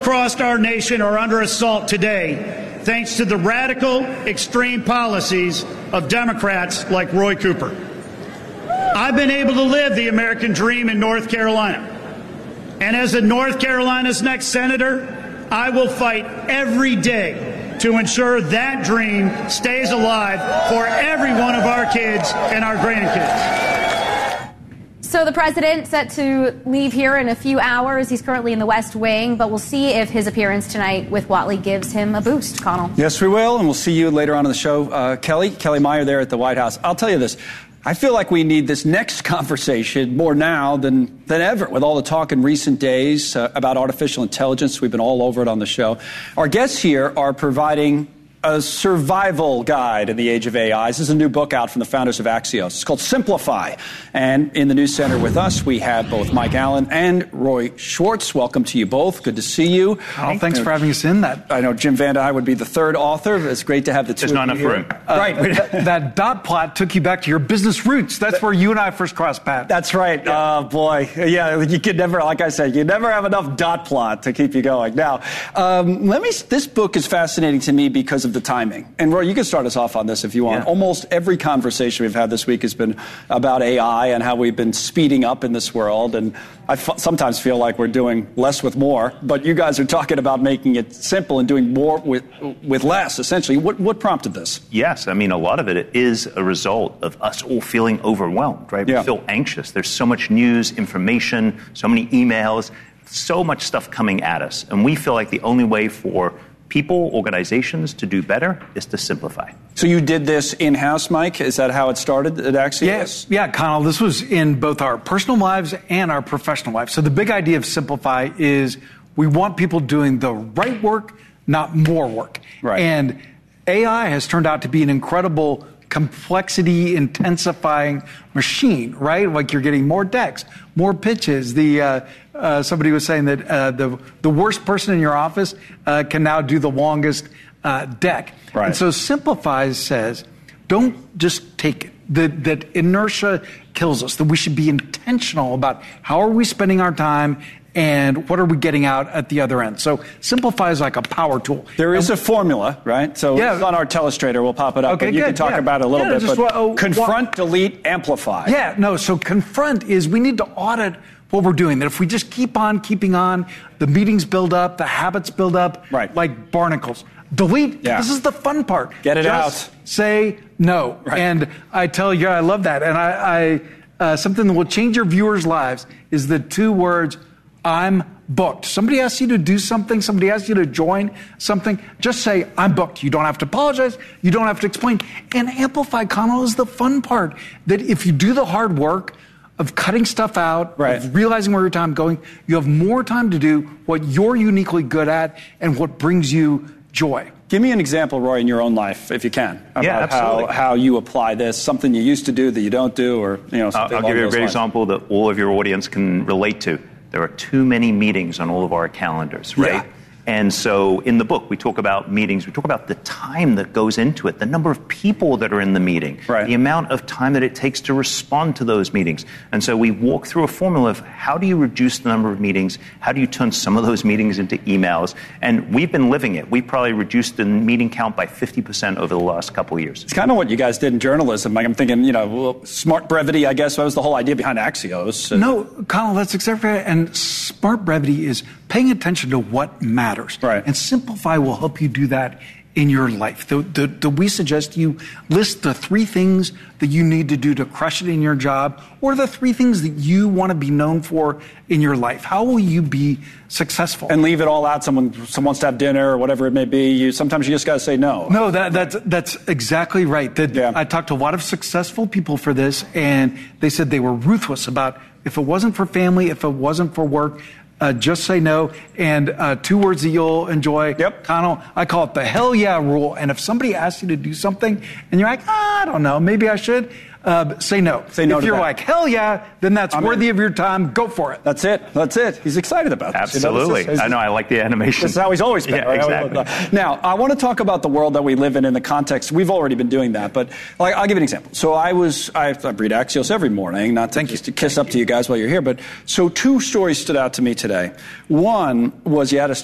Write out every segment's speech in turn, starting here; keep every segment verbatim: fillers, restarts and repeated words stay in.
across our nation are under assault today, thanks to the radical, extreme policies of Democrats like Roy Cooper. I've been able to live the American dream in North Carolina. And as a North Carolina's next senator, I will fight every day to ensure that dream stays alive for every one of our kids and our grandkids. So the president set to leave here in a few hours. He's currently in the West Wing, but we'll see if his appearance tonight with Whatley gives him a boost. Connell. Yes, we will, and we'll see you later on in the show. Uh, Kelly, Kelly Meyer there at the White House. I'll tell you this. I feel like we need this next conversation more now than, than ever, with all the talk in recent days uh, about artificial intelligence. We've been all over it on the show. Our guests here are providing a survival guide in the age of A I. This is a new book out from the founders of Axios. It's called Simplify. And in the news center with us, we have both Mike Allen and Roy Schwartz. Welcome to you both. Good to see you. Oh, thanks for having us in. That I know Jim Van Dyke would be the third author. It's great to have the two. There's not enough room. Uh, right. that, that dot plot took you back to your business roots. That's where you and I first crossed paths. That's right. Yeah. Oh, boy. Yeah, you could never, like I said, you never have enough dot plot to keep you going. Now, um, let me. This book is fascinating to me because of the timing. And Roy, you can start us off on this if you want. Yeah. Almost every conversation we've had this week has been about A I and how we've been speeding up in this world. And I f- sometimes feel like we're doing less with more. But you guys are talking about making it simple and doing more with with less, essentially. What what prompted this? Yes. I mean, a lot of it is a result of us all feeling overwhelmed, right? Yeah. We feel anxious. There's so much news, information, so many emails, so much stuff coming at us. And we feel like the only way for people, organizations to do better is to simplify. So you did this in-house, Mike? Is that how it started at Axios? Yes. Yeah, Connell, this was in both our personal lives and our professional lives. So the big idea of Simplify is we want people doing the right work, not more work. Right. And A I has turned out to be an incredible complexity intensifying machine, right? Like you're getting more decks, more pitches. The uh, uh, somebody was saying that uh, the the worst person in your office uh, can now do the longest uh, deck. Right. And so Simplify says, don't just take it. That, that inertia kills us. That we should be intentional about how are we spending our time and what are we getting out at the other end? So Simplify is like a power tool. There is a formula, right? So Yeah. it's on our telestrator. We'll pop it up. Okay, but you good, can talk yeah. about it a little Yeah, bit. just But wa- oh, confront, wa- delete, amplify. Yeah, no, so confront is we need to audit what we're doing. That if we just keep on keeping on, the meetings build up, the habits build up, Right. like barnacles. Delete, Yeah. this is the fun part. Get it Just out. Say no. Right. And I tell you, I love that. And I, I uh, something that will change your viewers' lives is the two words, I'm booked. Somebody asks you to do something, somebody asks you to join something, just say, I'm booked. You don't have to apologize. You don't have to explain. And Amplify, Connell, is the fun part. That if you do the hard work of cutting stuff out, Right. of realizing where your time is going, you have more time to do what you're uniquely good at and what brings you joy. Give me an example, Roy, in your own life, if you can, about Yeah, absolutely. how, how you apply this, something you used to do that you don't do, or you know, I'll, something I'll along give you a those great lines. example that all of your audience can relate to. There are too many meetings on all of our calendars, right? Yeah. And so in the book, we talk about meetings. We talk about the time that goes into it, the number of people that are in the meeting, Right. the amount of time that it takes to respond to those meetings. And so we walk through a formula of how do you reduce the number of meetings? How do you turn some of those meetings into emails? And we've been living it. We've probably reduced the meeting count by fifty percent over the last couple of years. It's kind of what you guys did in journalism. Like I'm thinking, you know, well, smart brevity, I guess, that was the whole idea behind Axios. And- No, Connell, that's exactly right. And smart brevity is paying attention to what matters. Right. And Simplify will help you do that in your life. The, the, the, we suggest you list the three things that you need to do to crush it in your job, or the three things that you want to be known for in your life. How will you be successful? And leave it all out. Someone, someone wants to have dinner or whatever it may be. You sometimes you just got to say no. No, that, that's that's exactly right. That Yeah. I talked to a lot of successful people for this, and they said they were ruthless about if it wasn't for family, if it wasn't for work, uh, just say no. And uh, two words that you'll enjoy, Yep. Connell, I call it the hell yeah rule. And if somebody asks you to do something, and you're like, ah, I don't know, maybe I should, uh, say no. Say no If to you're that. like, hell yeah, then that's I'm worthy in. of your time. Go for it. That's it. That's it. He's excited about this. You know, this Absolutely. is- I know. I like the animation. This is how he's always been. Yeah, right? exactly. Now, I want to talk about the world that we live in in the context. We've already been doing that, but like, I'll give you an example. So I was, I, I read Axios every morning, not to, Thank just you. to kiss up to you guys while you're here, but so two stories stood out to me today. One was you had a story essentially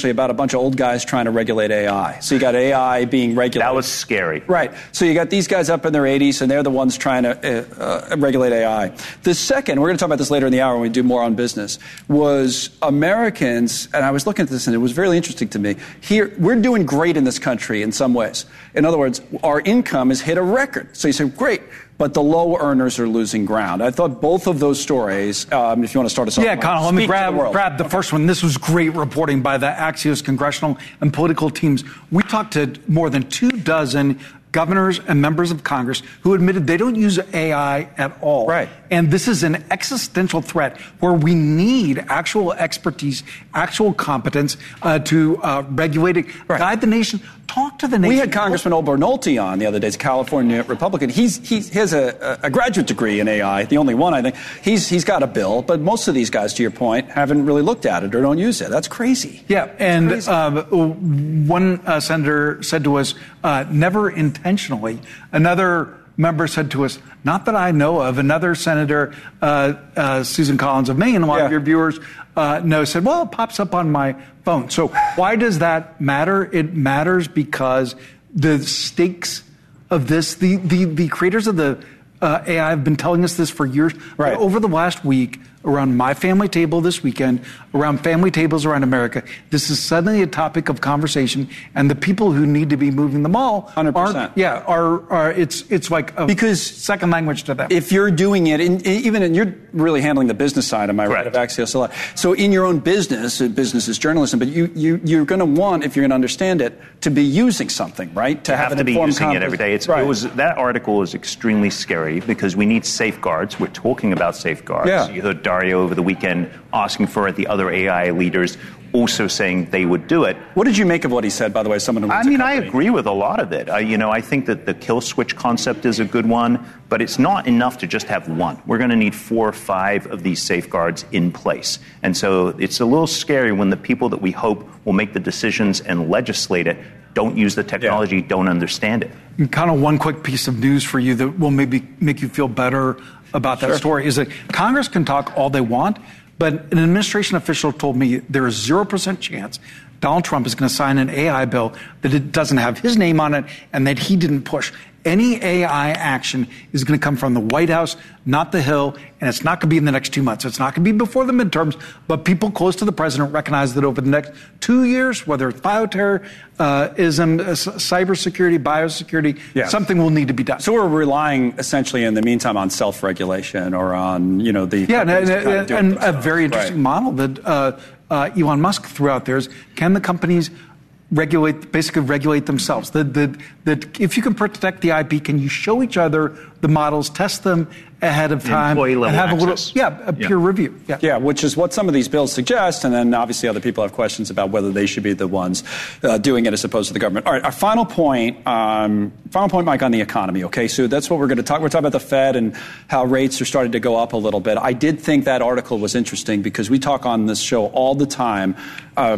essentially about a bunch of old guys trying to regulate A I. So you got A I being regulated. That was scary. Right. So you got these guys up in their eighties, and they're the ones trying to uh, uh, regulate A I. The second, we're going to talk about this later in the hour when we do more on business, was Americans, and I was looking at this, and it was really interesting to me. Here, we're doing great in this country in some ways. In other words, our income has hit a record. So you say, great. But the low earners are losing ground. I thought both of those stories, um, if you want to start us off. Yeah, Connell, let me grab, the grab the first one. This was great reporting by the Axios congressional and political teams. We talked to more than two dozen governors and members of Congress who admitted they don't use A I at all. Right. And this is an existential threat where we need actual expertise, actual competence uh, to uh, regulate it, right. guide the nation, talk to the nation. We had Congressman Ober Nolte on the other day, he's a California Republican. He's, he's, he has a, a graduate degree in A I, the only one, I think. He's, he's got a bill, but most of these guys, to your point, haven't really looked at it or don't use it. That's crazy. Yeah, and crazy. Uh, one uh, senator said to us, uh, never intentionally. Another member said to us, not that I know of. Another senator, uh, uh, Susan Collins of Maine, a lot yeah. of your viewers uh, know, said, well, it pops up on my phone. So why does that matter? It matters because the stakes of this, the, the, the creators of the uh, A I have been telling us this for years. Right. Over the last week, around my family table this weekend, around family tables around America, this is suddenly a topic of conversation, and the people who need to be moving them all one hundred percent. Are, yeah, are, are it's it's like a because second language to them. If you're doing it, in, even in, you're really handling the business side, am I right, of Axios a lot. So in your own business, business is journalism, but you, you, you're going to want, if you're going to understand it, to be using something, right? To have, have to be using compass. It every day. It's, right. it was, that article is extremely scary because we need safeguards. We're talking about safeguards. Yeah. You heard Dario over the weekend asking for it, the other A I leaders also saying they would do it. What did you make of what he said, by the way, someone who I mean, I agree with a lot of it. I, you know, I think that the kill switch concept is a good one, but it's not enough to just have one. We're going to need four or five of these safeguards in place. And so it's a little scary when the people that we hope will make the decisions and legislate it don't use the technology, yeah. don't understand it. And kind of one quick piece of news for you that will maybe make you feel better about that sure. story is that Congress can talk all they want, but an administration official told me there is zero percent chance Donald Trump is going to sign an A I bill that it doesn't have his name on it and that he didn't push. Any A I action is going to come from the White House, not the Hill, and it's not going to be in the next two months. It's not going to be before the midterms, but people close to the president recognize that over the next two years, whether it's bioterrorism, uh, cybersecurity, biosecurity, yeah. something will need to be done. So we're relying essentially in the meantime on self-regulation or on, you know, the... Yeah, and, and, and a very interesting right. model that uh, uh, Elon Musk threw out there is, can the companies regulate, basically regulate themselves? That that that if you can protect the I P, can you show each other the models, test them ahead of time, employee level and have access. a little, yeah, a yeah. peer review. Yeah. yeah, which is what some of these bills suggest, and then obviously other people have questions about whether they should be the ones uh, doing it as opposed to the government. All right, our final point, um, final point, Mike, on the economy. Okay, so that's what we're going to talk. We're talking about the Fed and how rates are starting to go up a little bit. I did think that article was interesting because we talk on this show all the time. Uh,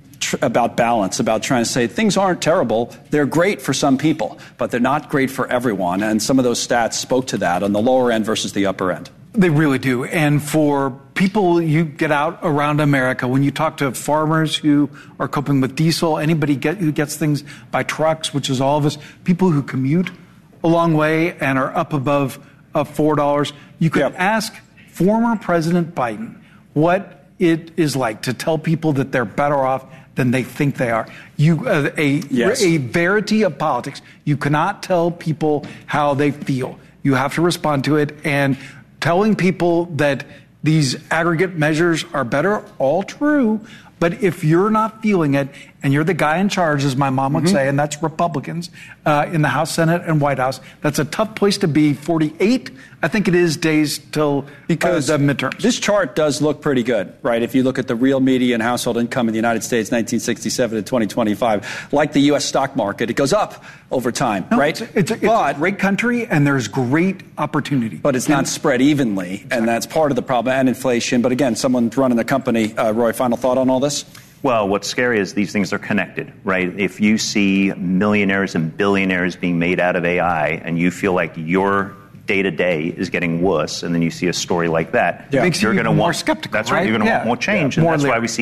about balance, about trying to say things aren't terrible. They're great for some people, but they're not great for everyone. And some of those stats spoke to that on the lower end versus the upper end. They really do. And for people, you get out around America, when you talk to farmers who are coping with diesel, anybody get, who gets things by trucks, which is all of us, people who commute a long way and are up above uh, four dollars, you could yep. ask former President Biden what it is like to tell people that they're better off than they think they are. You, uh, a, yes. a verity of politics. You cannot tell people how they feel. You have to respond to it. And telling people that these aggregate measures are better, all true. But if you're not feeling it, and you're the guy in charge, as my mom would mm-hmm. say, and that's Republicans uh, in the House, Senate, and White House, that's a tough place to be. forty-eight, I think it is, days till because uh, the midterms. This chart does look pretty good, right? If you look at the real median household income in the United States, nineteen sixty-seven to twenty twenty-five, like the U S stock market, it goes up over time, no, right? It's, it's, a, it's but, a great country, and there's great opportunity. But it's and, not spread evenly, exactly. and that's part of the problem, and inflation. But again, someone's running the company. Uh, Roy, final thought on all this? Well, what's scary is these things are connected, right? If you see millionaires and billionaires being made out of A I and you feel like your day-to-day is getting worse, and then you see a story like that, yeah. Makes you're you going to more want, skeptical, that's right, right? you're going to yeah. want more change. Yeah. And more that's later. why we see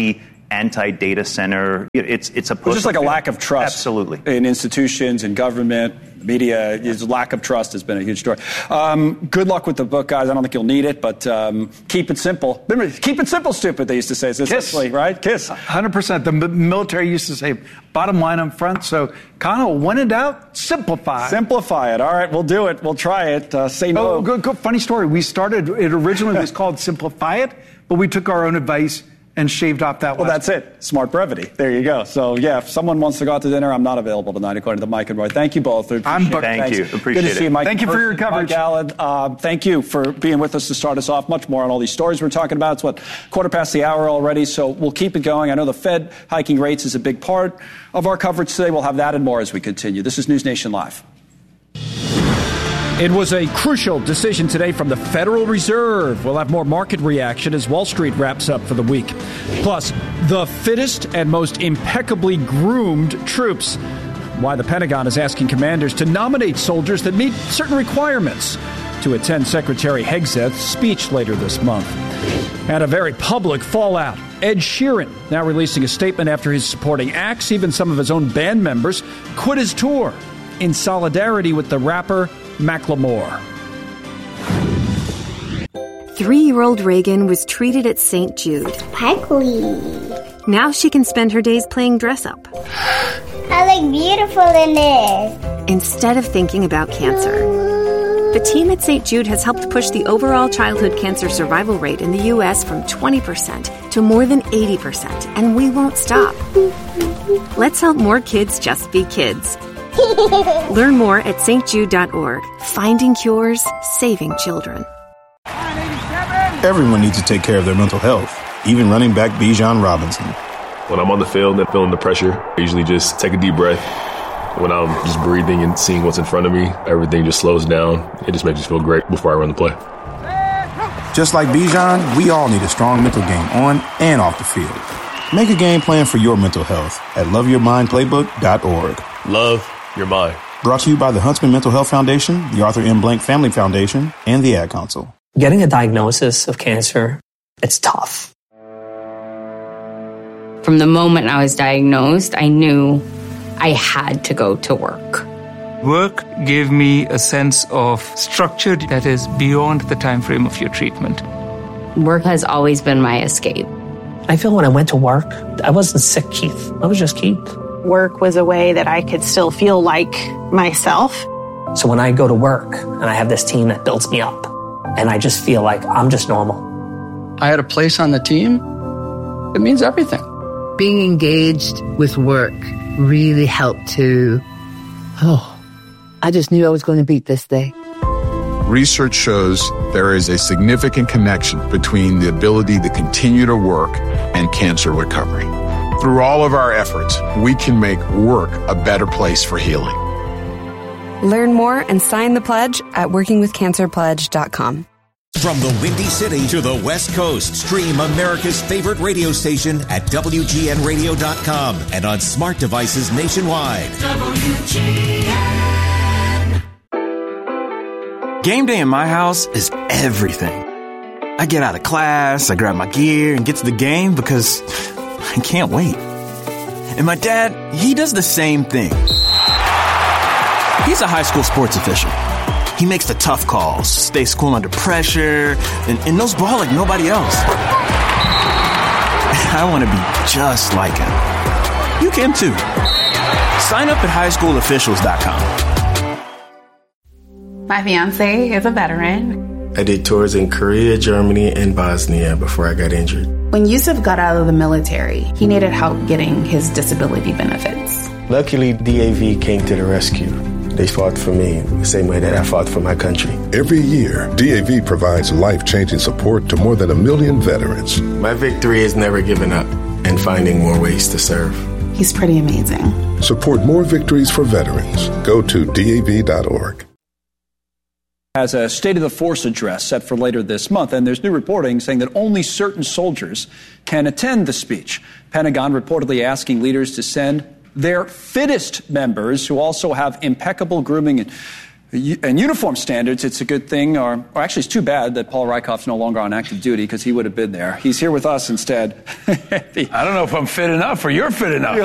anti-data center. It's it's a well, just like a lack of trust, absolutely, in institutions and government, media. Is lack of trust has been a huge story. Um, good luck with the book, guys. I don't think you'll need it, but um, keep it simple. Remember, keep it simple, stupid. They used to say, it's essentially, right? Kiss. one hundred percent. The m- military used to say, bottom line up front. So, Connell, when in doubt, simplify. Simplify it. All right, we'll do it. We'll try it. Uh, say no. Oh, good, good. Funny story. We started. It originally was called Simplify It, but we took our own advice and shaved off that one. Well, that's it. Smart brevity. There you go. So, yeah, if someone wants to go out to dinner, I'm not available tonight, according to Mike and Roy. Thank you both. I'm booked. Thank Thanks. you. Appreciate Good to it. see you, Mike. Thank you for your coverage. Mike Allen, uh, thank you for being with us to start us off. Much more on all these stories we're talking about. It's, what, quarter past the hour already, so we'll keep it going. I know the Fed hiking rates is a big part of our coverage today. We'll have that and more as we continue. This is News Nation Live. It was a crucial decision today from the Federal Reserve. We'll have more market reaction as Wall Street wraps up for the week. Plus, the fittest and most impeccably groomed troops. Why the Pentagon is asking commanders to nominate soldiers that meet certain requirements to attend Secretary Hegseth's speech later this month. And a very public fallout. Ed Sheeran now releasing a statement after his supporting acts, even some of his own band members, quit his tour in solidarity with the rapper Macklemore. Three-year-old Reagan was treated at Saint Jude. Sparkly. Now she can spend her days playing dress-up. I look beautiful in this. Instead of thinking about cancer. The team at Saint Jude has helped push the overall childhood cancer survival rate in the U S from twenty percent to more than eighty percent, and we won't stop. Let's help more kids just be kids. Learn more at s t jude dot org. Finding cures, saving children. Everyone needs to take care of their mental health, even running back Bijan Robinson. When I'm on the field and feeling the pressure, I usually just take a deep breath. When I'm just breathing and seeing what's in front of me, everything just slows down. It just makes me feel great before I run the play. Just like Bijan, we all need a strong mental game on and off the field. Make a game plan for your mental health at love your mind playbook dot org. Love your mind. Brought to you by the Huntsman Mental Health Foundation, the Arthur M. Blank Family Foundation, and the Ad Council. Getting a diagnosis of cancer, it's tough. From the moment I was diagnosed, I knew I had to go to work. Work gave me a sense of structure that is beyond the time frame of your treatment. Work has always been my escape. I feel when I went to work, I wasn't sick Keith. I was just Keith. Work was a way that I could still feel like myself. So when I go to work and I have this team that builds me up, and I just feel like I'm just normal. I had a place on the team. It means everything. Being engaged with work really helped to, oh, I just knew I was going to beat this day. Research shows there is a significant connection between the ability to continue to work and cancer recovery. Through all of our efforts, we can make work a better place for healing. Learn more and sign the pledge at working with cancer pledge dot com. From the Windy City to the West Coast, stream America's favorite radio station at W G N radio dot com and on smart devices nationwide. W G N. Game day in my house is everything. I get out of class, I grab my gear and get to the game because I can't wait. And my dad, he does the same thing. He's a high school sports official. He makes the tough calls, stays cool under pressure, and, and knows ball like nobody else. I want to be just like him. You can too. Sign up at high school officials dot com. My fiance is a veteran. I did tours in Korea, Germany, and Bosnia before I got injured. When Yusuf got out of the military, he needed help getting his disability benefits. Luckily, D A V came to the rescue. They fought for me the same way that I fought for my country. Every year, D A V provides life-changing support to more than a million veterans. My victory is never giving up and finding more ways to serve. He's pretty amazing. Support more victories for veterans. Go to D A V dot org. Has a State of the Force address set for later this month, and there's new reporting saying that only certain soldiers can attend the speech. Pentagon reportedly asking leaders to send their fittest members who also have impeccable grooming and and uniform standards, it's a good thing, or, or actually it's too bad that Paul Rykoff's no longer on active duty because he would have been there. He's here with us instead. I don't know if I'm fit enough or you're fit enough.